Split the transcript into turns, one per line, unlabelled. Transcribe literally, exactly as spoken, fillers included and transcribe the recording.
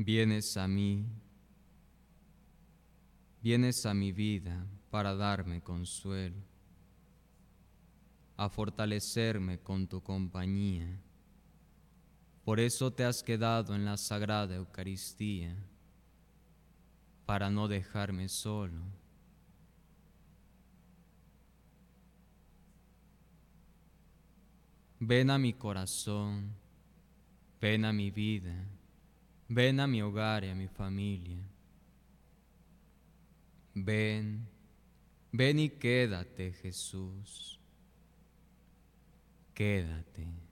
Vienes a mí, vienes a mi vida para darme consuelo, a fortalecerme con tu compañía. Por eso te has quedado en la Sagrada Eucaristía, para no dejarme solo. Ven a mi corazón, ven a mi vida, ven a mi hogar y a mi familia. Ven, ven y quédate, Jesús, quédate.